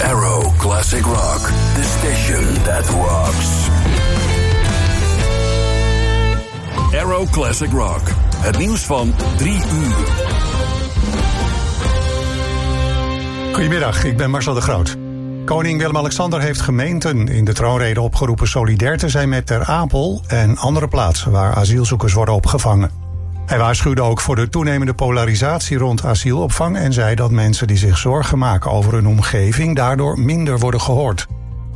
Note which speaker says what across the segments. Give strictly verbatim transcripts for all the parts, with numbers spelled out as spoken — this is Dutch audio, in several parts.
Speaker 1: Arrow Classic Rock, the station that rocks. Arrow Classic Rock, het nieuws van drie uur.
Speaker 2: Goedemiddag, ik ben Marcel de Groot. Koning Willem-Alexander heeft gemeenten in de troonrede opgeroepen solidair te zijn met Ter Apel en andere plaatsen waar asielzoekers worden opgevangen. Hij waarschuwde ook voor de toenemende polarisatie rond asielopvang en zei dat mensen die zich zorgen maken over hun omgeving daardoor minder worden gehoord.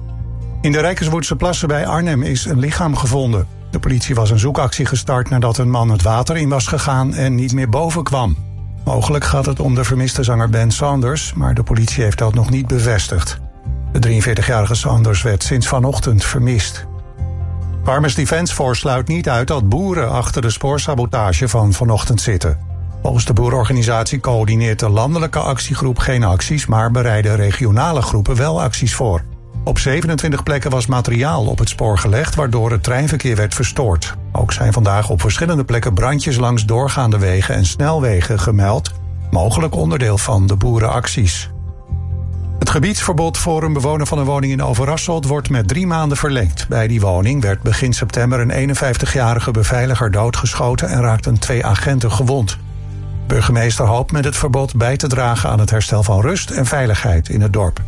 Speaker 2: In de Rijkerswoerdse plassen bij Arnhem is een lichaam gevonden. De politie was een zoekactie gestart nadat een man het water in was gegaan en niet meer boven kwam. Mogelijk gaat het om de vermiste zanger Ben Saunders, maar de politie heeft dat nog niet bevestigd. De drieënveertigjarige Saunders werd sinds vanochtend vermist. Farmers Defence Force sluit niet uit dat boeren achter de spoorsabotage van vanochtend zitten. Volgens de boerenorganisatie coördineert de landelijke actiegroep geen acties, maar bereiden regionale groepen wel acties voor. Op zevenentwintig plekken was materiaal op het spoor gelegd, waardoor het treinverkeer werd verstoord. Ook zijn vandaag op verschillende plekken brandjes langs doorgaande wegen en snelwegen gemeld, mogelijk onderdeel van de boerenacties. Het gebiedsverbod voor een bewoner van een woning in Overasselt wordt met drie maanden verlengd. Bij die woning werd begin september een eenenvijftigjarige beveiliger doodgeschoten en raakten twee agenten gewond. Burgemeester hoopt met het verbod bij te dragen aan het herstel van rust en veiligheid in het dorp.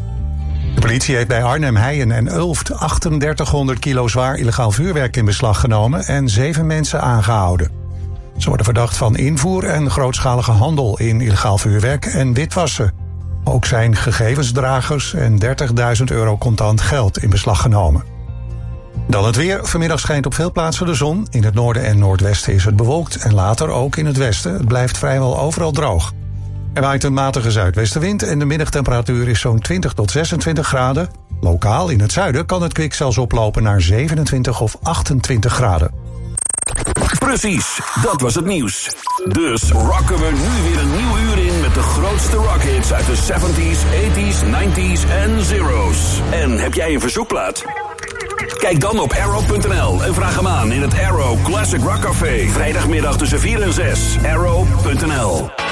Speaker 2: De politie heeft bij Arnhem, Heijen en Ulft drieënachtendertighonderd kilo zwaar illegaal vuurwerk in beslag genomen en zeven mensen aangehouden. Ze worden verdacht van invoer en grootschalige handel in illegaal vuurwerk en witwassen. Ook zijn gegevensdragers en dertigduizend euro contant geld in beslag genomen. Dan het weer. Vanmiddag schijnt op veel plaatsen de zon. In het noorden en noordwesten is het bewolkt en later ook in het westen. Het blijft vrijwel overal droog. Er waait een matige zuidwestenwind en de middagtemperatuur is zo'n twintig tot zesentwintig graden. Lokaal in het zuiden kan het kwik zelfs oplopen naar zevenentwintig of achtentwintig graden.
Speaker 1: Precies, dat was het nieuws. Dus rocken we nu weer een nieuw uur in met de grootste rockhits uit de zeventies, tachtiger, negentiger en zero's. En heb jij een verzoekplaat? Kijk dan op arrow punt n l en vraag hem aan in het Arrow Classic Rock Café. Vrijdagmiddag tussen vier en zes. arrow punt n l